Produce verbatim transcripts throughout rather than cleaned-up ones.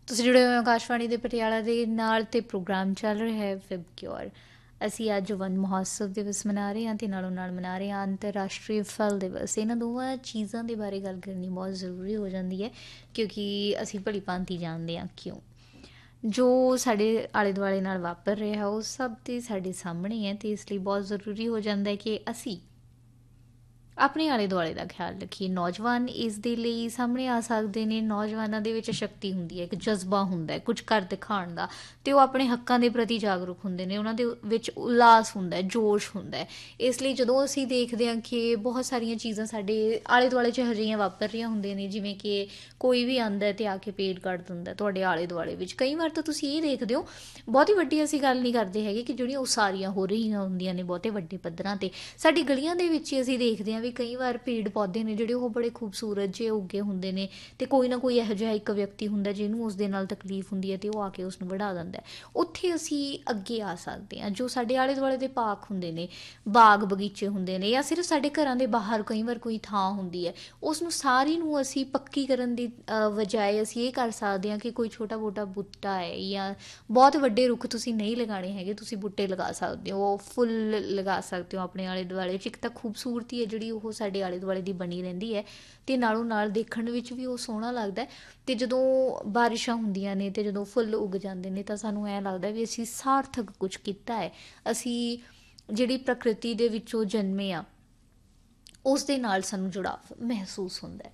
ਤੁਸੀਂ ਜੁੜੇ ਹੋਏ ਹੋ ਆਕਾਸ਼ਵਾਣੀ ਦੇ ਪਟਿਆਲਾ ਦੇ ਨਾਲ ਤੇ ਪ੍ਰੋਗਰਾਮ ਚੱਲ ਰਿਹਾ ਹੈ ਵਿਬ ਕਿਓਰ। ਅਸੀਂ ਅੱਜ ਵਨ ਮਹੋਤਸਵ ਦਿਵਸ ਮਨਾ ਰਹੇ ਹਾਂ ਅਤੇ ਨਾਲੋਂ ਨਾਲ ਮਨਾ ਰਹੇ ਹਾਂ ਅੰਤਰਰਾਸ਼ਟਰੀ ਫਲ ਦਿਵਸ। ਇਹਨਾਂ ਦੋਵਾਂ ਚੀਜ਼ਾਂ ਦੇ ਬਾਰੇ ਗੱਲ ਕਰਨੀ ਬਹੁਤ ਜ਼ਰੂਰੀ ਹੋ ਜਾਂਦੀ ਹੈ ਕਿਉਂਕਿ ਅਸੀਂ ਭਲੀ ਭਾਂਤੀ ਜਾਣਦੇ ਹਾਂ ਕਿਉਂ। ਜੋ ਸਾਡੇ ਆਲੇ ਦੁਆਲੇ ਨਾਲ ਵਾਪਰ ਰਿਹਾ ਉਹ ਸਭ ਤੇ ਸਾਡੇ ਸਾਹਮਣੇ ਹੈ ਅਤੇ ਇਸ ਲਈ ਬਹੁਤ ਜ਼ਰੂਰੀ ਹੋ ਜਾਂਦਾ ਹੈ ਕਿ ਅਸੀਂ ਆਪਣੇ ਆਲੇ ਦੁਆਲੇ ਦਾ ਖਿਆਲ ਰੱਖੀਏ। ਨੌਜਵਾਨ ਇਸ ਦੇ ਲਈ ਸਾਹਮਣੇ ਆ ਸਕਦੇ ਨੇ। ਨੌਜਵਾਨਾਂ ਦੇ ਵਿੱਚ ਸ਼ਕਤੀ ਹੁੰਦੀ ਹੈ, ਇੱਕ ਜਜ਼ਬਾ ਹੁੰਦਾ ਹੈ ਕੁਝ ਕਰ ਦਿਖਾਉਣ ਦਾ, ਅਤੇ ਉਹ ਆਪਣੇ ਹੱਕਾਂ ਦੇ ਪ੍ਰਤੀ ਜਾਗਰੂਕ ਹੁੰਦੇ ਨੇ। ਉਹਨਾਂ ਦੇ ਵਿੱਚ ਉਲਾਸ ਹੁੰਦਾ, ਜੋਸ਼ ਹੁੰਦਾ। ਇਸ ਲਈ ਜਦੋਂ ਅਸੀਂ ਦੇਖਦੇ ਹਾਂ ਕਿ ਬਹੁਤ ਸਾਰੀਆਂ ਚੀਜ਼ਾਂ ਸਾਡੇ ਆਲੇ ਦੁਆਲੇ 'ਚ ਇਹੋ ਜਿਹੀਆਂ ਵਾਪਰ ਰਹੀਆਂ ਹੁੰਦੀਆਂ ਨੇ, ਜਿਵੇਂ ਕਿ ਕੋਈ ਵੀ ਆਉਂਦਾ ਅਤੇ ਆ ਕੇ ਪੇੜ ਕੱਢ ਦਿੰਦਾ ਤੁਹਾਡੇ ਆਲੇ ਦੁਆਲੇ ਵਿੱਚ। ਕਈ ਵਾਰ ਤਾਂ ਤੁਸੀਂ ਇਹ ਦੇਖਦੇ ਹੋ, ਬਹੁਤੀ ਵੱਡੀ ਅਸੀਂ ਗੱਲ ਨਹੀਂ ਕਰਦੇ ਹੈਗੇ ਕਿ ਜਿਹੜੀਆਂ ਉਸਾਰੀਆਂ ਹੋ ਰਹੀਆਂ ਹੁੰਦੀਆਂ ਨੇ ਬਹੁਤੇ ਵੱਡੇ ਪੱਧਰਾਂ 'ਤੇ, ਸਾਡੀ ਗਲੀਆਂ ਦੇ ਵਿੱਚ ਹੀ ਅਸੀਂ ਦੇਖਦੇ ਹਾਂ ਵੀ ਕਈ ਵਾਰ ਪੇੜ ਪੌਦੇ ਨੇ ਜਿਹੜੇ ਉਹ ਬੜੇ ਖੂਬਸੂਰਤ ਜਿਹੇ ਉੱਗੇ ਹੁੰਦੇ ਨੇ ਅਤੇ ਕੋਈ ਨਾ ਕੋਈ ਇਹੋ ਜਿਹਾ ਇੱਕ ਵਿਅਕਤੀ ਹੁੰਦਾ ਜਿਹਨੂੰ ਉਸ ਦੇ ਨਾਲ ਤਕਲੀਫ ਹੁੰਦੀ ਹੈ ਅਤੇ ਉਹ ਆ ਕੇ ਉਸਨੂੰ ਵਢਾ ਦਿੰਦਾ। ਉੱਥੇ ਅਸੀਂ ਅੱਗੇ ਆ ਸਕਦੇ ਹਾਂ। ਜੋ ਸਾਡੇ ਆਲੇ ਦੁਆਲੇ ਦੇ ਪਾਰਕ ਹੁੰਦੇ ਨੇ, ਬਾਗ ਬਗੀਚੇ ਹੁੰਦੇ ਨੇ, ਜਾਂ ਸਿਰਫ ਸਾਡੇ ਘਰਾਂ ਦੇ ਬਾਹਰ ਕਈ ਵਾਰ ਕੋਈ ਥਾਂ ਹੁੰਦੀ ਹੈ, ਉਸ ਨੂੰ ਸਾਰੀ ਨੂੰ ਅਸੀਂ ਪੱਕੀ ਕਰਨ ਦੀ ਬਜਾਏ ਅਸੀਂ ਇਹ ਕਰ ਸਕਦੇ ਹਾਂ ਕਿ ਕੋਈ ਛੋਟਾ ਮੋਟਾ ਬੂਟਾ ਹੈ ਜਾਂ ਬਹੁਤ ਵੱਡੇ ਰੁੱਖ ਤੁਸੀਂ ਨਹੀਂ ਲਗਾਉਣੇ ਹੈਗੇ, ਤੁਸੀਂ ਬੂਟੇ ਲਗਾ ਸਕਦੇ ਹੋ, ਫੁੱਲ ਲਗਾ ਸਕਦੇ ਹੋ ਆਪਣੇ ਆਲੇ ਦੁਆਲੇ 'ਚ। ਇੱਕ ਤਾਂ ਖੂਬਸੂਰਤੀ ਹੈ ਜਿਹੜੀ ਉਹ ਸਾਡੇ ਆਲੇ ਦੁਆਲੇ ਦੀ ਬਣੀ ਰਹਿੰਦੀ ਹੈ ਅਤੇ ਨਾਲੋਂ ਨਾਲ ਦੇਖਣ ਵਿੱਚ ਵੀ ਉਹ ਸੋਹਣਾ ਲੱਗਦਾ। ਅਤੇ ਜਦੋਂ ਬਾਰਿਸ਼ਾਂ ਹੁੰਦੀਆਂ ਨੇ ਅਤੇ ਜਦੋਂ ਫੁੱਲ ਉੱਗ ਜਾਂਦੇ ਨੇ ਤਾਂ ਸਾਨੂੰ ਐਂ ਲੱਗਦਾ ਵੀ ਅਸੀਂ ਸਾਰਥਕ ਕੁਝ ਕੀਤਾ ਹੈ। ਅਸੀਂ ਜਿਹੜੀ ਪ੍ਰਕਿਰਤੀ ਦੇ ਵਿੱਚੋਂ ਜਨਮੇ ਹਾਂ ਉਸ ਦੇ ਨਾਲ ਸਾਨੂੰ ਜੁੜਾਵ ਮਹਿਸੂਸ ਹੁੰਦਾ।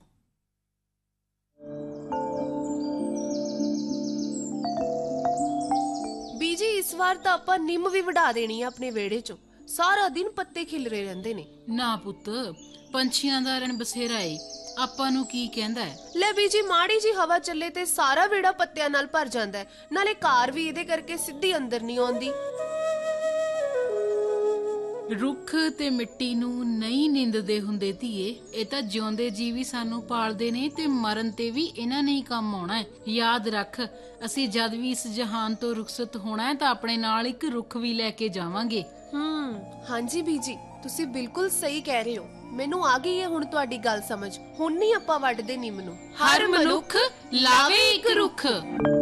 ਬੀਜੀ ਇਸ ਵਾਰ ਤਾਂ ਆਪਾਂ ਨਿੰਮ ਵੀ ਵਢਾ ਦੇਣੀ ਆ ਆਪਣੇ ਵਿਹੜੇ 'ਚੋਂ। ਸਾਰਾ ਦਿਨ ਪੱਤੇ ਖਿਲਰੇ ਰਹਿੰਦੇ ਨੇ। ਨਾ ਪੁੱਤ, ਪੰਛੀਆਂ ਦਾ ਰਣ ਬਸੇਰਾ ਏ, ਆਪਾਂ ਨੂੰ ਕੀ ਕਹਿੰਦਾ ਹੈ। ਲੈ ਬੀਜੀ, ਮਾੜੀ ਜੀ ਹਵਾ ਚੱਲੇ ਤੇ ਸਾਰਾ ਵਿਹੜਾ ਪੱਤਿਆਂ ਨਾਲ ਭਰ ਜਾਂਦਾ ਹੈ। ਨਾਲੇ ਕਾਰ ਵੀ ਇਹਦੇ ਕਰਕੇ ਸਿੱਧੀ ਅੰਦਰ ਨਹੀਂ ਆਉਂਦੀ। ਰੁੱਖ ਤੇ ਮਿੱਟੀ ਨੂੰ ਨਹੀਂ ਨਿੰਦਦੇ ਹੁੰਦੇ ਧੀਏ। ਇਹ ਤਾਂ ਜਿਉਂਦੇ ਜੀਵ ਵੀ ਸਾਨੂੰ ਪਾਲਦੇ ਨੇ ਤੇ ਮਰਨ ਤੇ ਵੀ ਇਹਨਾਂ ਨੇ ਹੀ ਕੰਮ ਆਉਣਾ ਹੈ। ਯਾਦ ਰੱਖ, ਅਸੀਂ ਜਦ ਵੀ ਇਸ ਜਹਾਨ ਤੋਂ ਰੁਖਸਤ ਹੋਣਾ ਹੈ ਤਾਂ ਆਪਣੇ ਨਾਲ ਇੱਕ ਰੁੱਖ ਵੀ ਲੈ ਕੇ ਜਾਵਾਂਗੇ। ਹੂੰ, ਹਾਂਜੀ ਬੀਜੀ, ਤੁਸੀਂ ਬਿਲਕੁਲ ਸਹੀ ਕਹਿ ਰਹੇ ਹੋ। ਮੈਨੂੰ ਆ ਗਈ ਹੈ ਹੁਣ ਤੁਹਾਡੀ ਗੱਲ ਸਮਝ। ਹੁਣ ਨਹੀਂ ਆਪਾਂ ਵੱਢਦੇ ਨਿੰਮ ਨੂੰ। ਹਰ ਮਨੁੱਖ ਲਾਵੇ ਇੱਕ ਰੁੱਖ।